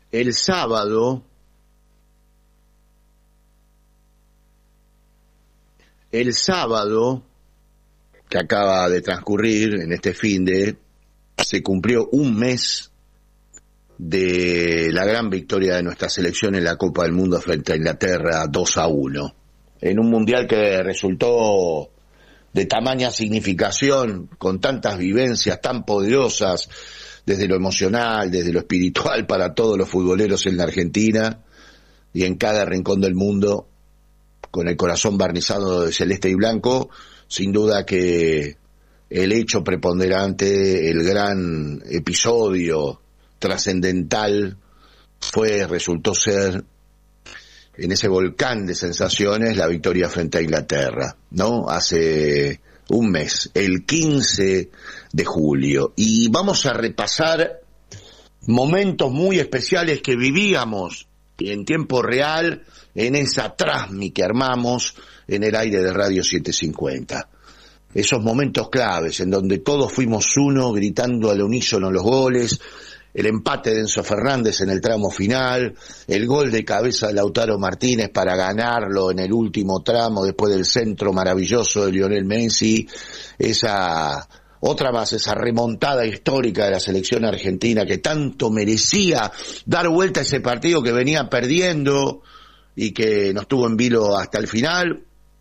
el sábado que acaba de transcurrir, en este finde, se cumplió un mes de la gran victoria de nuestra selección en la Copa del Mundo frente a Inglaterra 2-1, en un mundial que resultó de tamaña significación, con tantas vivencias tan poderosas, desde lo emocional, desde lo espiritual, para todos los futboleros en la Argentina y en cada rincón del mundo, con el corazón barnizado de celeste y blanco. Sin duda que el hecho preponderante, el gran episodio trascendental resultó ser, en ese volcán de sensaciones, la victoria frente a Inglaterra, ¿no? Hace un mes, el 15 de julio. Y vamos a repasar momentos muy especiales que vivíamos en tiempo real en esa transmi que armamos en el aire de Radio 750. Esos momentos claves en donde todos fuimos uno, gritando al unísono los goles, el empate de Enzo Fernández en el tramo final, el gol de cabeza de Lautaro Martínez para ganarlo en el último tramo después del centro maravilloso de Lionel Messi, esa remontada histórica de la selección argentina que tanto merecía dar vuelta a ese partido que venía perdiendo y que nos tuvo en vilo hasta el final.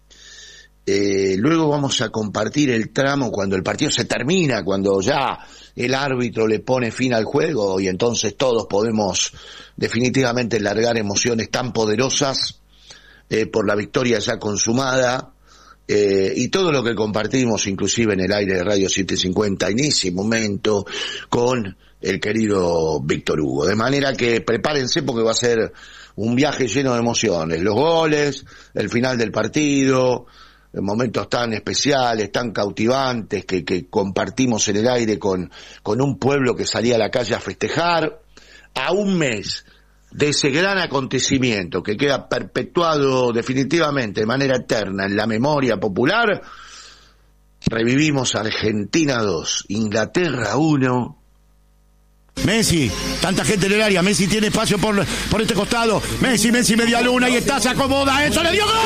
Luego vamos a compartir el tramo cuando el partido se termina, cuando ya el árbitro le pone fin al juego y entonces todos podemos definitivamente largar emociones tan poderosas por la victoria ya consumada, y todo lo que compartimos inclusive en el aire de Radio 750 en ese momento con el querido Víctor Hugo. De manera que prepárense porque va a ser un viaje lleno de emociones, los goles, el final del partido, momentos tan especiales, tan cautivantes que compartimos en el aire con un pueblo que salía a la calle a festejar, a un mes de ese gran acontecimiento que queda perpetuado definitivamente de manera eterna en la memoria popular. Revivimos Argentina 2, Inglaterra 1. Messi, tanta gente en el área, Messi tiene espacio por este costado, Messi media luna y está, se acomoda, eso le dio ¡gol!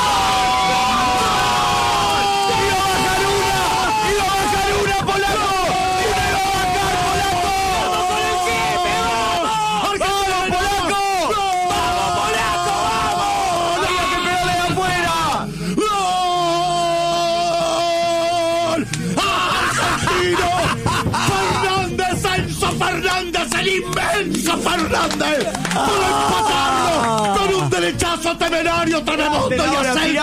El inmenso Fernández pudo empatarlo con un derechazo temerario, tremebundo, y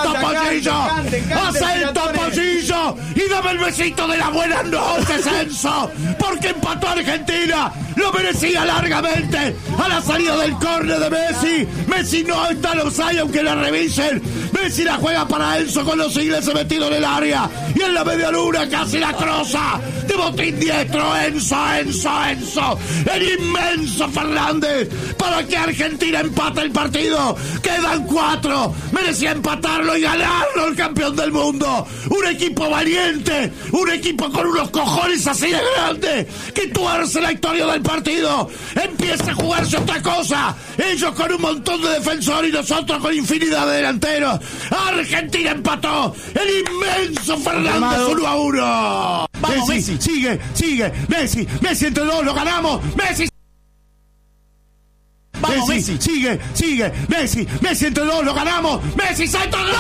asalto Pollillo y dame el besito de las buenas noches, Enzo, porque empató a Argentina, lo merecía largamente a la salida del córner de Messi no está en offside aunque la revisen, Messi la juega para Enzo con los ingleses metidos en el área y en la media luna casi la croza de botín diestro, Enzo, el inmenso Fernández para que Argentina empate el partido. Quedan 4, merecía empatarlo y ganarlo el campeón del mundo. Un equipo valiente, un equipo con unos cojones así de grandes que tuerce la historia del partido. Empieza a jugarse otra cosa, ellos con un montón de defensores y nosotros con infinidad de delanteros. Argentina empató, el inmenso Fernández 1-1. Vamos, Messi, sigue, Messi entre dos, lo ganamos, Messi. Vamos, Messi, sigue, Messi entre dos, lo ganamos, Messi, salto, ¡gol!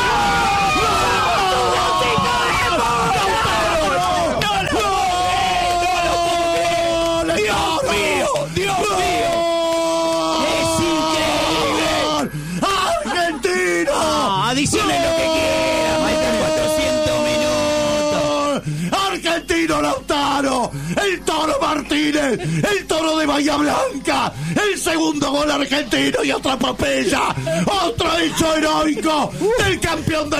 ¡Dios mío! ¡Es increíble! ¡Argentina! Adiciones lo que quiera, faltan 400 minutos. ¡Argentino Lautaro! ¡El Toro Martínez! ¡El Toro de Bahía Blanca! ¡El segundo gol argentino y otra epopeya! ¡Otro hecho heroico del campeón del